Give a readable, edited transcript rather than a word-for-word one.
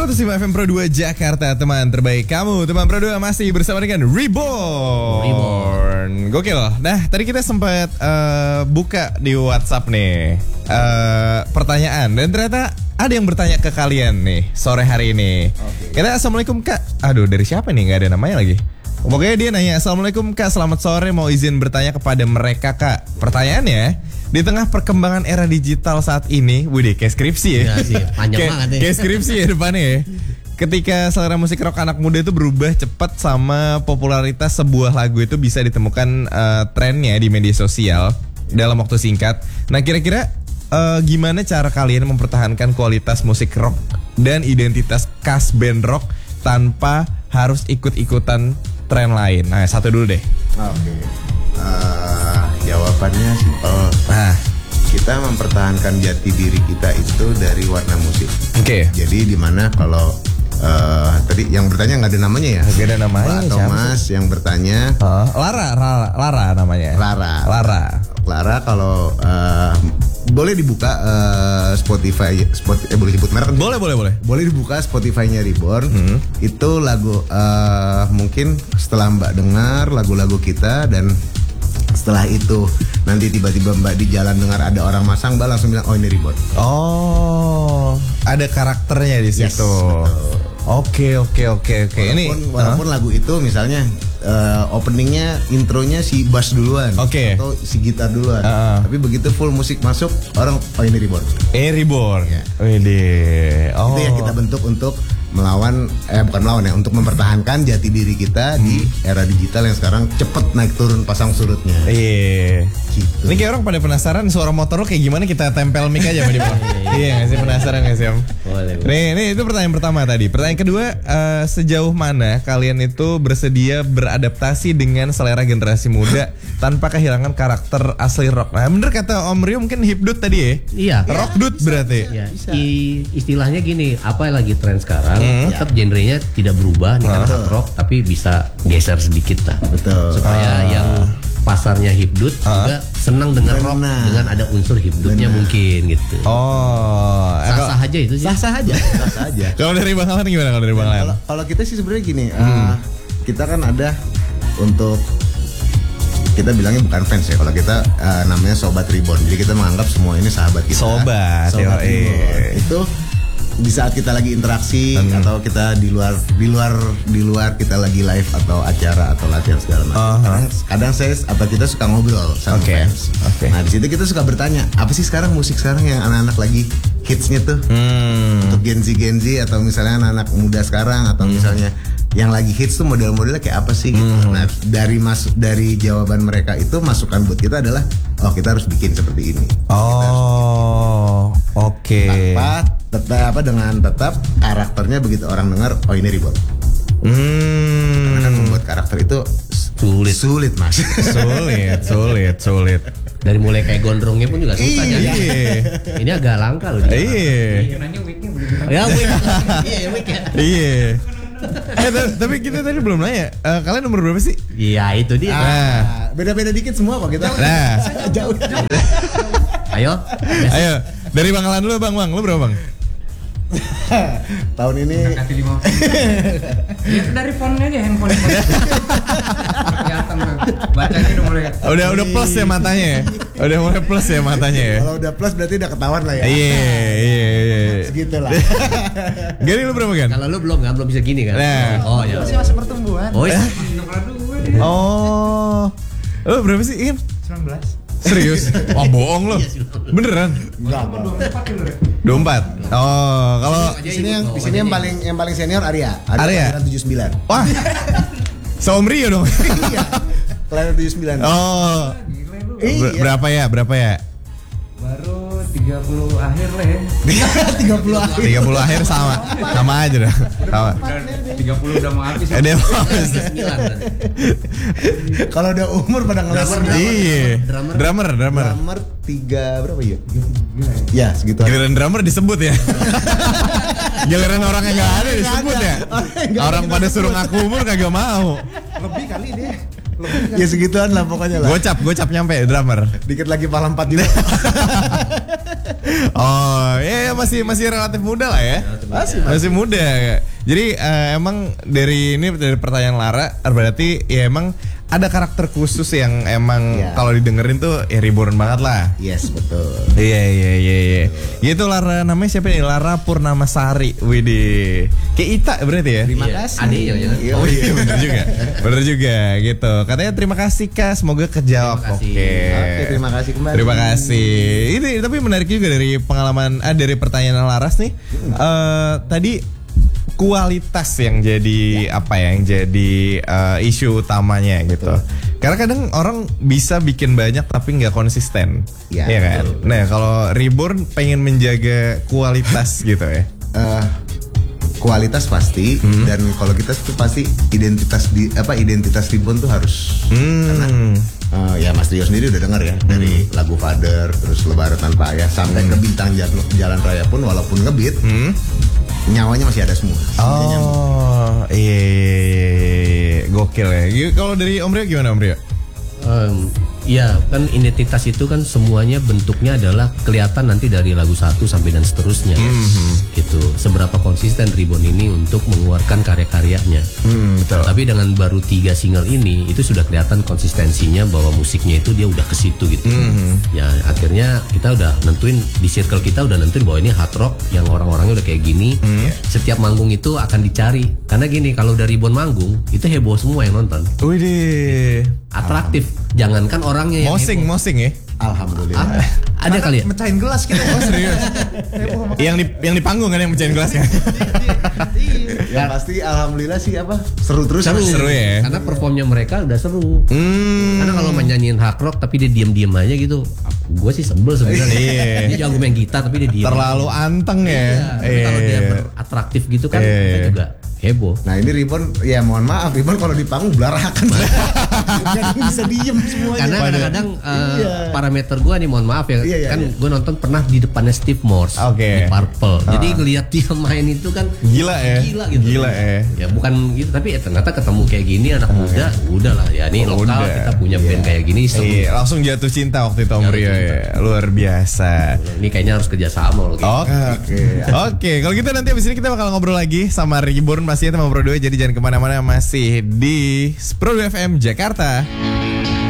105 FM Pro 2 Jakarta, teman terbaik kamu. Teman Pro 2 masih bersama dengan Reborn. Gokil. Nah, tadi kita sempat buka di WhatsApp nih pertanyaan. Dan ternyata ada yang bertanya ke kalian nih sore hari ini. Kita assalamualaikum kak. Aduh, dari siapa nih? Gak ada namanya lagi. Pokoknya dia nanya, assalamualaikum kak, selamat sore, mau izin bertanya kepada mereka kak. Pertanyaannya, di tengah perkembangan era digital saat ini, widih kayak skripsi ya. Iya sih, panjang banget ya. Kayak skripsi ya depannya ya. Ketika selera musik rock anak muda itu berubah cepat sama popularitas sebuah lagu itu bisa ditemukan trennya di media sosial dalam waktu singkat. Nah kira-kira gimana cara kalian mempertahankan kualitas musik rock dan identitas khas band rock tanpa harus ikut-ikutan tren lain? Nah satu dulu deh. Oke. Jawabannya simpel. Nah, kita mempertahankan jati diri kita itu dari warna musik. Oke. Jadi dimana kalau tadi yang bertanya nggak ada namanya ya? Nggak ada namanya. Mbak Thomas yang bertanya. Lara namanya. Lara kalau boleh dibuka Spotify, boleh sebut merek? Boleh. Boleh dibuka Spotify-nya Reborn. Itu lagu mungkin setelah Mbak dengar lagu-lagu kita dan setelah itu nanti tiba-tiba Mbak di jalan dengar ada orang masang, Mbak langsung bilang oh ini Reborn. Oh, ada karakternya di situ. Oke. Walaupun lagu itu misalnya openingnya, intronya si bass duluan, atau si gitar duluan, tapi begitu full musik masuk orang oh ini Reborn. Reborn. Ya. Oh. Itu yang kita bentuk untuk bukan melawan ya, untuk mempertahankan jati diri kita di era digital yang sekarang cepet naik turun pasang surutnya. Iya. Gitu. Ini kayak orang pada penasaran suara motor lo kayak gimana, kita tempel mic aja di bawah. Iya nggak sih, penasaran nggak sih Om? Boleh. Nih itu pertanyaan pertama tadi. Pertanyaan kedua, sejauh mana kalian itu bersedia beradaptasi dengan selera generasi muda tanpa kehilangan karakter asli rock? Nah bener kata Om Rio, mungkin hipdut tadi ya? Iya. Rock dude berarti. Ya, istilahnya gini, apa yang lagi tren sekarang, tetap genrenya tidak berubah nih kan hard rock, tapi bisa geser sedikit lah. Betul. Supaya yang pasarnya hipdut juga senang dengan rock dengan ada unsur hipdutnya mungkin gitu. Oh, sah-sah aja itu sih. Sah-sah aja. Kalau dari Bang Alan gimana? Kalau dari Bang Alan? Kalau kita sih sebenarnya gini, kita kan ada untuk kita bilangnya bukan fans ya, kalau kita namanya Sobat Reborn. Jadi kita menganggap semua ini sahabat kita. Sobat Reborn. Itu di saat kita lagi interaksi atau kita di luar kita lagi live atau acara atau latihan segala macam. Kadang saya atau kita suka ngobrol sama fans. Nah di situ kita suka bertanya, apa sih sekarang musik sekarang yang anak-anak lagi hitsnya tuh untuk Gen Z atau misalnya anak-anak muda sekarang atau misalnya yang lagi hits tuh model-modelnya kayak apa sih gitu. Nah dari jawaban mereka itu masukan buat kita adalah kita harus bikin seperti ini. Oke. Dengan tetap karakternya begitu orang dengar ini Reborn. Karena kan membuat karakter itu sulit Mas. Sulit. Dari mulai kayak gondrongnya pun juga susah jadi. Ini agak langka loh. Iya. Nanya wig-nya belum. Wig ya. Iya. Tapi kita tadi belum nanya, kalian nomor berapa sih? Iya itu dia. Beda-beda dikit semua kok kita. Nah, jauh. Ayo, dari Bang Alan dulu Bang, lu berapa Bang? Tahun ini kasih 5. Itu dari fontnya aja, handphone. Kelihatan bacanya udah plus ya matanya ya. Udah mulai plus ya matanya ya. Kalau udah plus berarti udah ketahuan lah ya. Iya. Segitulah. Gini lu berapa kan? Kalau lu belum bisa gini kan? Nah. Oh ya. Masih pertumbuhan. Oh iya. Lu berapa sih Ian? 19. Serius? Wah bohong lo. Beneran? Enggak. 24. Oh, kalau di sini yang paling senior Arya 79. Wah. Om Rio dong. Iya. Kelahiran 79. Oh. Berapa ya? Baru 30 akhir lah ya. 30 akhir. 30 akhir sama aja dah. Sama. 30 udah mau habis. Kalau udah umur pada ngeles. Iya. Drummer 3 berapa ya? Ya segitu. Giliran drummer disebut ya. Giliran orang yang nggak ada disebut ya. Orang pada suruh ngaku umur kagak mau. Lebih kali deh. Ya segituan lah pokoknya lah. Gocap nyampe drummer. Dikit lagi pala 4 juga. Oh, ya masih relatif muda lah ya. Masih muda. Jadi emang dari pertanyaan Lara berarti ya emang ada karakter khusus yang emang kalau didengerin tuh ya reborn banget lah. Yes, betul. Iya. Gitu Lara, namanya siapa nih? Lara Purnamasari. Widih. Kayak Ita berarti ya? Terima kasih. Adiknya ya. Oh iya bener juga gitu. Katanya terima kasih Kak, semoga kejawab. Terima kasih. Oke, terima kasih kembali. Terima kasih. Ini tapi menarik juga dari pengalaman dari pertanyaan Laras nih. Tadi kualitas yang jadi yang jadi isu utamanya gitu. Karena kadang orang bisa bikin banyak tapi nggak konsisten, ya kan. Nah kalau Reborn pengen menjaga kualitas gitu ya. Kualitas pasti dan kalau kita tuh pasti identitas Reborn tuh harus karena ya Mas Rio sendiri udah dengar ya dari lagu Father terus Lebaran Tanpa Ayah sampai ke Bintang Jalan Raya pun walaupun ngebeat nyawanya masih ada semua. Oh iya. Gokil ya. Kalau dari Om Rio gimana Om Rio? Ya kan identitas itu kan semuanya bentuknya adalah kelihatan nanti dari lagu 1 sampai dan seterusnya gitu. Seberapa konsisten Reborn ini untuk mengeluarkan karya-karyanya. Betul. Tapi dengan baru 3 single ini itu sudah kelihatan konsistensinya bahwa musiknya itu dia udah ke situ gitu. Ya akhirnya kita udah nentuin di circle kita udah nentuin bahwa ini hard rock yang orang-orangnya udah kayak gini. Setiap manggung itu akan dicari karena gini kalau dari Reborn manggung itu heboh semua yang nonton. Widih. Atraktif. Jangankan orangnya yang Mosing ya. Alhamdulillah. Ada kali ya? Mecahin gelas kita. Oh serius? yang di panggung kan yang mecahin gelasnya. Yang pasti alhamdulillah sih seru terus. Seru ya. Karena performnya mereka udah seru. Karena kalau nyanyiin hard rock tapi dia diem aja gitu, gue sih sebel sebenarnya. Dia jago main gitar tapi dia diem. Terlalu anteng ya. Tapi kalau dia beratraktif gitu kan kita juga heboh. Nah ini Reborn ya mohon maaf Reborn kalau di panggung belarakan. Jadi bisa diem semuanya. Karena kadang-kadang parameter gue nih mohon maaf ya, kan gue nonton pernah di depannya Steve Morse di Purple. Jadi ngelihat dia main itu kan gila gitu. Gila ya. Ya bukan gitu tapi ternyata ketemu kayak gini anak muda udahlah ya ini lokal kita punya band kayak gini seru. Langsung jatuh cinta waktu itu Om Rio ya. Luar biasa. Ini kayaknya harus kerjasama loh. Oke, kalau gitu nanti abis ini kita bakal ngobrol lagi sama Reborn pastinya sama Pro 2. Jadi jangan kemana-mana, masih di Pro 2 FM Jakarta.